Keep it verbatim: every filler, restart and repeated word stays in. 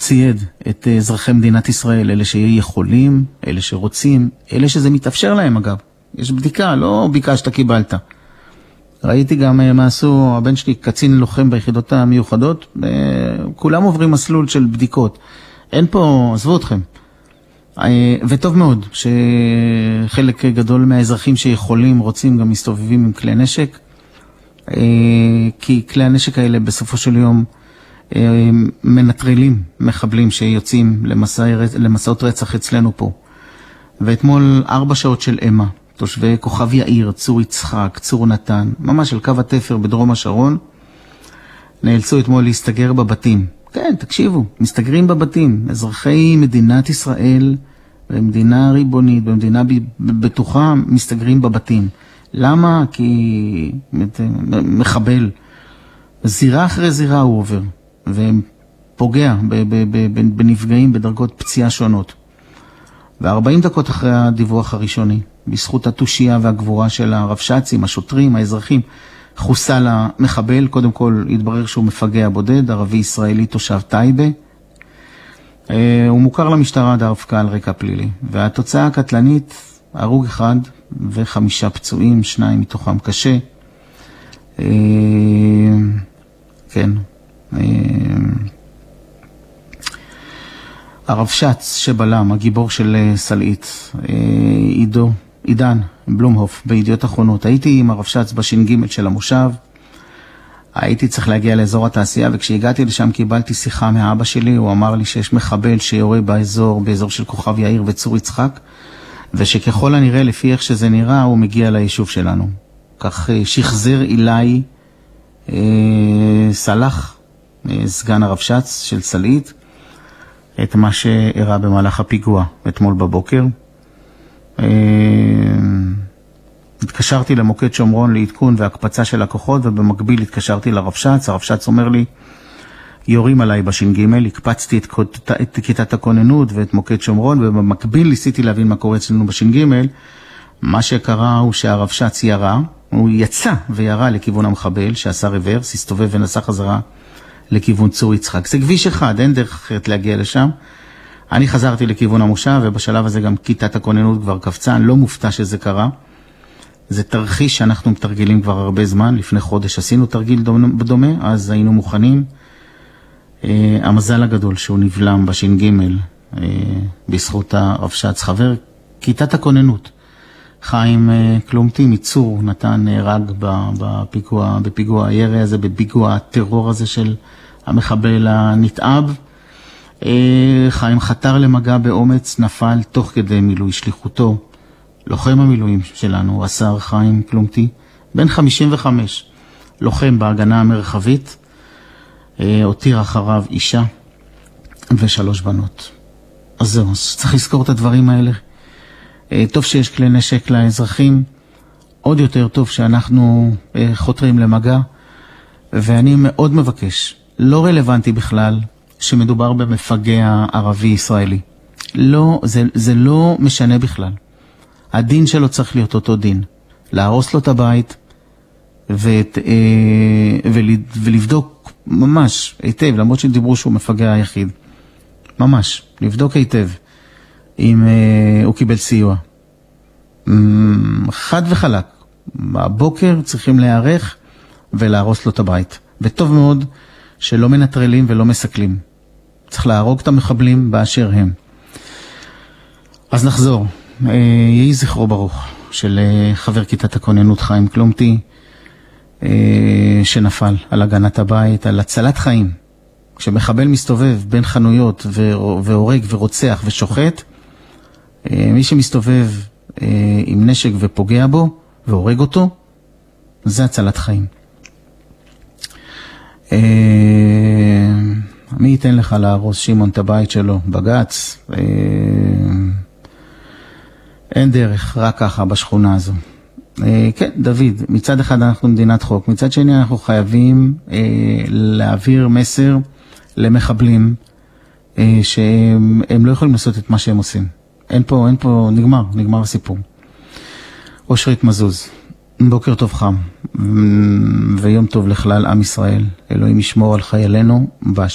צייד את אזרחי מדינת ישראל, אלה שיכולים, אלה שרוצים, אלה שזה מתאפשר להם אגב. יש בדיקה, לא ביקשת קיבלת. ראיתי גם מה עשו, הבן שלי קצין לוחם ביחידות המיוחדות, כולם עוברים מסלול של בדיקות. אין פה, עזבו אתכם. וטוב מאוד שחלק גדול מהאזרחים שיכולים, רוצים, גם מסתובבים עם כלי נשק, כי כלי הנשק האלה בסופו של יום מנטרלים מחבלים שיוצאים למסעות רצח אצלנו פה. ואתמול ארבע שעות של אמה, תושבי כוכב יאיר, צור יצחק, צור נתן, ממש על קו התפר בדרום השרון, נאלצו אתמול להסתגר בבתים. כן, תקשיבו, מסתגרים בבתים. אזרחי מדינת ישראל, במדינה ריבונית, במדינה בטוחה, מסתגרים בבתים. למה? כי מחבל. זירה אחרי זירה הוא עובר, ופוגע בנפגעים בדרגות פציעה שונות. ו-ארבעים דקות אחרי הדיווח הראשוני, בזכות התושייה והגבורה של הרבש"צים, השוטרים, האזרחים, חוסל המחבל. קודם כל התברר שהוא מפגע בודד, ערבי ישראלי תושב טייבה. הוא מוכר למשטרה דווקא על רקע פלילי. והתוצאה הקטלנית, הרוג אחד וחמישה פצועים, שניים מתוכם קשה. כן. הרבש"ץ שבלם, הגיבור של סלעית, עידו, עידן בלומהוף, בידיעות אחרונות. הייתי עם הרבש"ץ בש"ג של המושב, הייתי צריך להגיע לאזור התעשייה, וכשהגעתי לשם קיבלתי שיחה מאבא שלי, הוא אמר לי שיש מחבל שיורה באזור, באזור של כוכב יאיר וצור יצחק, ושככל הנראה, לפי איך שזה נראה, הוא מגיע ליישוב שלנו. כך שחזר אליי אה, סלח, אה, סגן הרבש"ץ של סלעית, את מה שאירע במהלך הפיגוע אתמול בבוקר. התקשרתי למוקד שומרון לעדכון והקפצה של הכוחות, ובמקביל התקשרתי לרבש"ץ. הרבש"ץ אומר לי, יורים עליי בש"ג, הקפצתי את, את כיתת הכוננות ואת מוקד שומרון, ובמקביל ניסיתי להבין מה קורה אצלנו בש"ג. מה שקרה הוא שהרבש"ץ ירה, הוא יצא וירה לכיוון המחבל, שעשה רוורס, הסתובב ונסע חזרה לכיוון צור יצחק. זה כביש אחד, אין דרך אחרת להגיע לשם. אני חזרתי לכיוון המושב, ובשלב הזה גם כיתת הכוננות כבר קפצה. אני לא מופתע שזה קרה. זה תרחיש שאנחנו מתרגלים כבר הרבה זמן. לפני חודש עשינו תרגיל דומה, אז היינו מוכנים. אה, המזל הגדול שהוא נבלם בש"ג, אה, בזכות הרבש"ץ. חבר כיתת הכוננות, חיים אה, קלומטי מצור, נתן נהרג בפיגוע, בפיגוע הירי הזה, בפיגוע הטרור הזה של המחבל הנתעב. חיים חתר למגע באומץ, נפל תוך כדי מילוי שליחותו. לוחם המילואים שלנו, השר חיים קלומטי, בן חמישים וחמש, לוחם בהגנה המרחבית, הותיר אחריו אישה ושלוש בנות. אז זהו, צריך לזכור את הדברים האלה. טוב שיש כלי נשק לאזרחים, עוד יותר טוב שאנחנו חותרים למגע, ואני מאוד מבקש, לא רלוונטי בכלל, שמדובר במפגע ערבי ישראלי. לא, זה, זה לא משנה בכלל. הדין שלו צריך להיות אותו דין. להרוס לו את הבית ואת, אה, ולבדוק ממש היטב, למרות שדיברו שהוא מפגע היחיד. ממש, לבדוק היטב אם אה, הוא קיבל סיוע. חד וחלק. בבוקר צריכים להיערך ולהרוס לו את הבית. וטוב מאוד שלא מנטרלים ולא מסכלים. צריך להרוג את המחבלים באשר הם. אז נחזור. יהי זכרו ברוך של חבר כיתת הכוננות חיים קלומטי, שנפל על הגנת הבית, על הצלת חיים. כשמחבל מסתובב בין חנויות והורג ורוצח ושוחט, מי שמסתובב עם נשק ופוגע בו והורג אותו, זה הצלת חיים. מי ייתן לך להרוס שמעון את הבית שלו? בגץ. אין דרך, רק ככה בשכונה הזו. כן, דוד, מצד אחד אנחנו מדינת חוק, מצד שני אנחנו חייבים להעביר מסר למחבלים שהם לא יכולים לעשות את מה שהם עושים. אין פה, אין פה, נגמר, נגמר הסיפור. אושרית מזוז, בוקר טוב חם, ויום טוב לכלל עם ישראל. אלוהים ישמור על חיילינו.